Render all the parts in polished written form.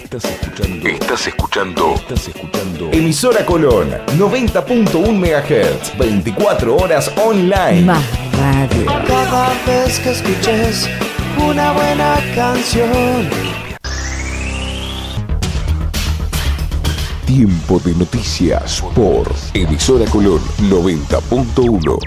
Estás escuchando Emisora Colón, 90.1 MHz, 24 horas online. Más radio. Cada vez que escuches una buena canción. Tiempo de noticias por Emisora Colón 90.1.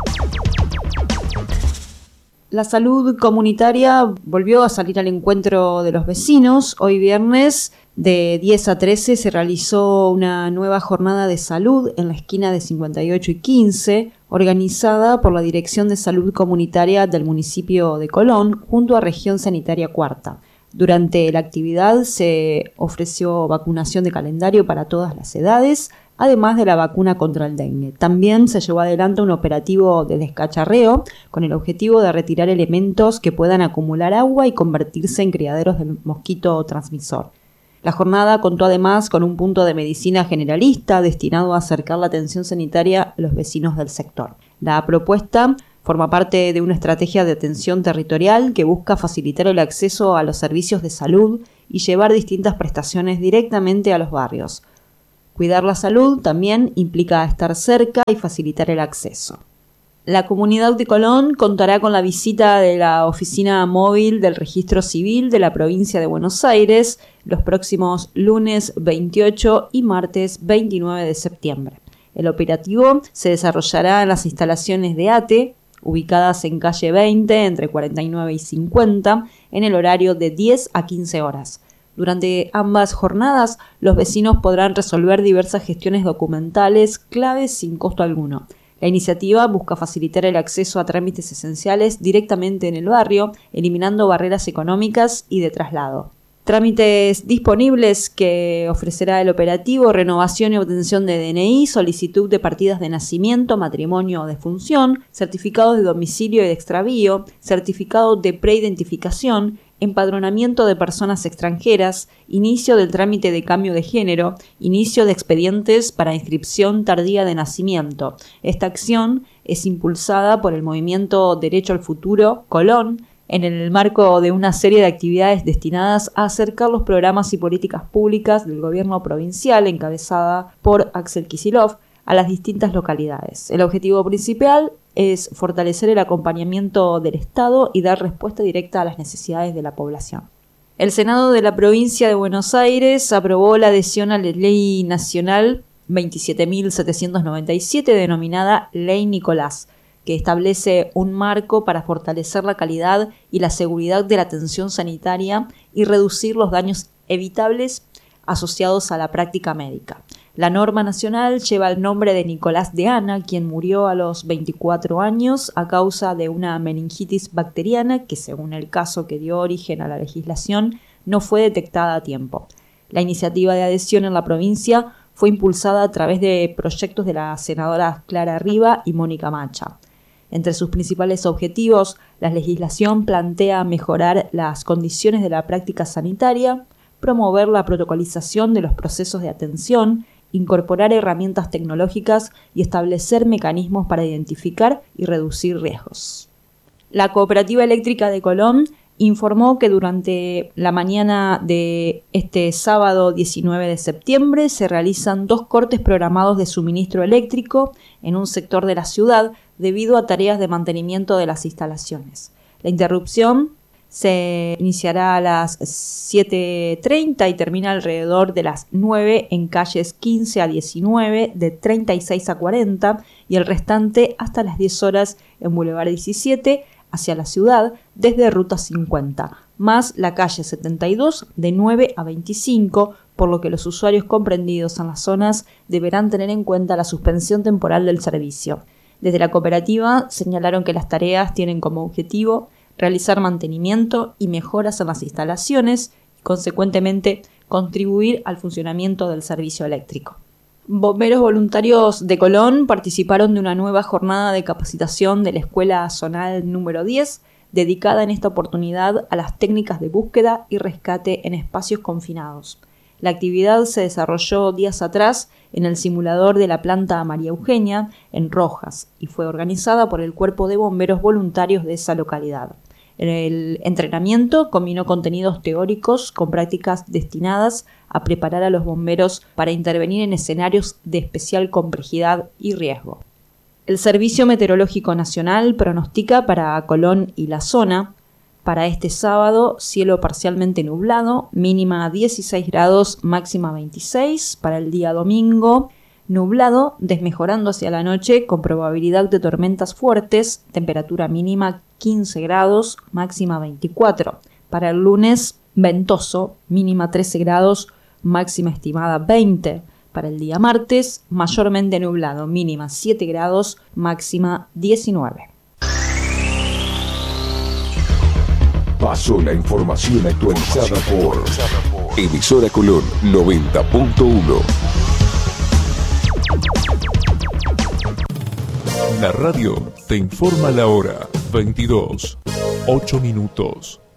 La salud comunitaria volvió a salir al encuentro de los vecinos. Hoy viernes de 10 a 13 se realizó una nueva jornada de salud en la esquina de 58 y 15, organizada por la Dirección de Salud Comunitaria del municipio de Colón junto a Región Sanitaria Cuarta. Durante la actividad se ofreció vacunación de calendario para todas las edades, además de la vacuna contra el dengue. También se llevó adelante un operativo de descacharreo con el objetivo de retirar elementos que puedan acumular agua y convertirse en criaderos del mosquito transmisor. La jornada contó además con un punto de medicina generalista destinado a acercar la atención sanitaria a los vecinos del sector. La propuesta forma parte de una estrategia de atención territorial que busca facilitar el acceso a los servicios de salud y llevar distintas prestaciones directamente a los barrios. Cuidar la salud también implica estar cerca y facilitar el acceso. La comunidad de Colón contará con la visita de la oficina móvil del Registro Civil de la provincia de Buenos Aires los próximos lunes 28 y martes 29 de septiembre. El operativo se desarrollará en las instalaciones de ATE, ubicadas en calle 20 entre 49 y 50, en el horario de 10 a 15 horas. Durante ambas jornadas, los vecinos podrán resolver diversas gestiones documentales claves sin costo alguno. La iniciativa busca facilitar el acceso a trámites esenciales directamente en el barrio, eliminando barreras económicas y de traslado. Trámites disponibles que ofrecerá el operativo: renovación y obtención de DNI, solicitud de partidas de nacimiento, matrimonio o defunción, certificados de domicilio y de extravío, certificado de preidentificación, empadronamiento de personas extranjeras, inicio del trámite de cambio de género, inicio de expedientes para inscripción tardía de nacimiento. Esta acción es impulsada por el movimiento Derecho al Futuro Colón, en el marco de una serie de actividades destinadas a acercar los programas y políticas públicas del gobierno provincial, encabezada por Axel Kicillof, a las distintas localidades. El objetivo principal es fortalecer el acompañamiento del Estado y dar respuesta directa a las necesidades de la población. El Senado de la provincia de Buenos Aires aprobó la adhesión a la Ley Nacional 27.797, denominada Ley Nicolás, que establece un marco para fortalecer la calidad y la seguridad de la atención sanitaria y reducir los daños evitables asociados a la práctica médica. La norma nacional lleva el nombre de Nicolás de Ana, quien murió a los 24 años a causa de una meningitis bacteriana que, según el caso que dio origen a la legislación, no fue detectada a tiempo. La iniciativa de adhesión en la provincia fue impulsada a través de proyectos de las senadoras Clara Riva y Mónica Macha. Entre sus principales objetivos, la legislación plantea mejorar las condiciones de la práctica sanitaria, promover la protocolización de los procesos de atención, incorporar herramientas tecnológicas y establecer mecanismos para identificar y reducir riesgos. La Cooperativa Eléctrica de Colón informó que durante la mañana de este sábado 19 de septiembre se realizan 2 cortes programados de suministro eléctrico en un sector de la ciudad debido a tareas de mantenimiento de las instalaciones. La interrupción se iniciará a las 7:30 y termina alrededor de las 9 en calles 15 a 19, de 36 a 40 y el restante hasta las 10 horas en Boulevard 17 hacia la ciudad desde Ruta 50, más la calle 72 de 9 a 25, por lo que los usuarios comprendidos en las zonas deberán tener en cuenta la suspensión temporal del servicio. Desde la cooperativa señalaron que las tareas tienen como objetivo realizar mantenimiento y mejoras en las instalaciones y, consecuentemente, contribuir al funcionamiento del servicio eléctrico. Bomberos voluntarios de Colón participaron de una nueva jornada de capacitación de la Escuela Zonal número 10, dedicada en esta oportunidad a las técnicas de búsqueda y rescate en espacios confinados. La actividad se desarrolló días atrás en el simulador de la planta María Eugenia, en Rojas, y fue organizada por el Cuerpo de Bomberos Voluntarios de esa localidad. El entrenamiento combinó contenidos teóricos con prácticas destinadas a preparar a los bomberos para intervenir en escenarios de especial complejidad y riesgo. El Servicio Meteorológico Nacional pronostica para Colón y la zona, para este sábado, cielo parcialmente nublado, mínima 16 grados, máxima 26. Para el día domingo, nublado, desmejorando hacia la noche con probabilidad de tormentas fuertes, temperatura mínima 15 grados, máxima 24. Para el lunes, ventoso, mínima 13 grados, máxima estimada 20. Para el día martes, mayormente nublado, mínima 7 grados, máxima 19. Pasó la información actualizada por Emisora Colón 90.1. La radio te informa la hora 22:08.